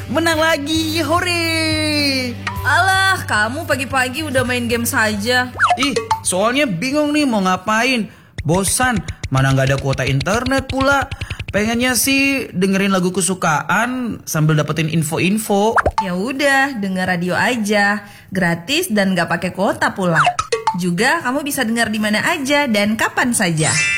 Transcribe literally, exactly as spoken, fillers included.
menang lagi, hore. Alah, kamu pagi-pagi udah main game saja. Ih, soalnya bingung nih mau ngapain. Bosan, mana gak ada kuota internet pula. Pengennya sih dengerin lagu kesukaan sambil dapetin info-info. Ya udah, denger radio aja, gratis dan gak pakai kuota pula. Juga kamu bisa dengar di mana aja dan kapan saja.